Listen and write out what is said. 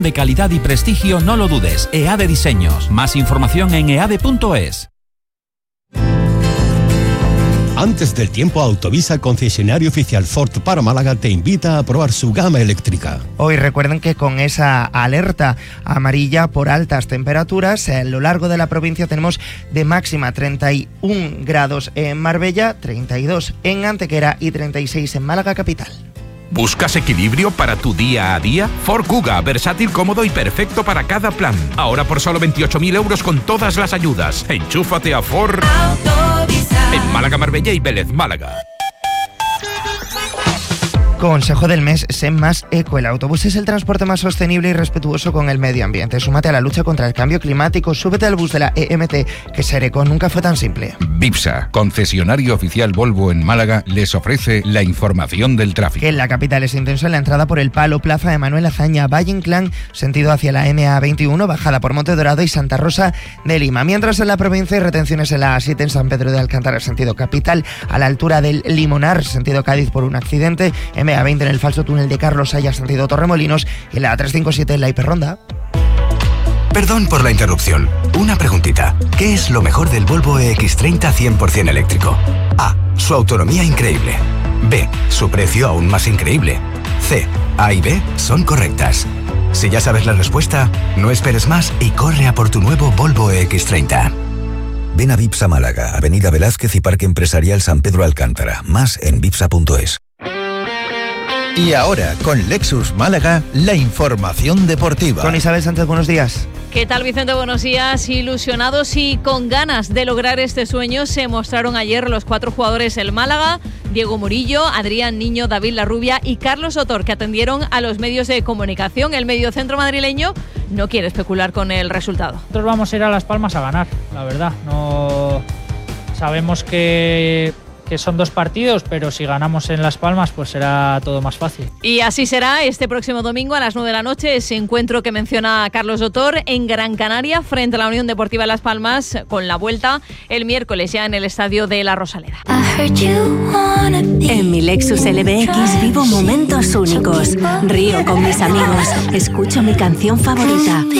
De calidad y prestigio, no lo dudes. EADE Diseños. Más información en eade.es. Antes del tiempo, Autovisa, concesionario oficial Ford para Málaga, te invita a probar su gama eléctrica. Hoy recuerden que con esa alerta amarilla por altas temperaturas, a lo largo de la provincia tenemos de máxima 31 grados en Marbella, 32 en Antequera y 36 en Málaga capital. ¿Buscas equilibrio para tu día a día? Ford Kuga, versátil, cómodo y perfecto para cada plan. Ahora por solo 28.000 euros con todas las ayudas. Enchúfate a Ford Autovisa. En Málaga, Marbella y Vélez, Málaga. Consejo del mes, sé más eco. El autobús es el transporte más sostenible y respetuoso con el medio ambiente. Súmate a la lucha contra el cambio climático. Súbete al bus de la EMT, que ser eco nunca fue tan simple. Vipsa, concesionario oficial Volvo en Málaga, les ofrece la información del tráfico. Que en la capital es intenso en la entrada por el Palo, Plaza de Manuel Azaña, Valle Inclán, sentido hacia la MA21, bajada por Monte Dorado y Santa Rosa de Lima. Mientras en la provincia hay retenciones en la A7 en San Pedro de Alcántara, sentido capital, a la altura del Limonar, sentido Cádiz por un accidente, MA20 en el falso túnel de Carlos Haya, sentido Torremolinos, y en la A357 en la Hiperronda. Perdón por la interrupción. Una preguntita. ¿Qué es lo mejor del Volvo EX30 100% eléctrico? A. Su autonomía increíble. B. Su precio aún más increíble. C. A y B son correctas. Si ya sabes la respuesta, no esperes más y corre a por tu nuevo Volvo EX30. Ven a Vipsa Málaga, Avenida Velázquez y Parque Empresarial San Pedro Alcántara. Más en vipsa.es. Y ahora, con Lexus Málaga, la información deportiva. Con Isabel Sánchez, buenos días. ¿Qué tal, Vicente? Buenos días. Ilusionados y con ganas de lograr este sueño se mostraron ayer los 4 jugadores del Málaga: Diego Murillo, Adrián Niño, David Larrubia y Carlos Sotor, que atendieron a los medios de comunicación. El mediocentro madrileño no quiere especular con el resultado. Nosotros vamos a ir a Las Palmas a ganar, la verdad. No sabemos que son 2 partidos, pero si ganamos en Las Palmas, pues será todo más fácil. Y así será este próximo domingo a las 9 de la noche, ese encuentro que menciona Carlos Sotor en Gran Canaria, frente a la Unión Deportiva Las Palmas, con la vuelta el miércoles ya en el estadio de La Rosaleda. En mi Lexus LBX vivo momentos únicos. Río con mis amigos, escucho mi canción favorita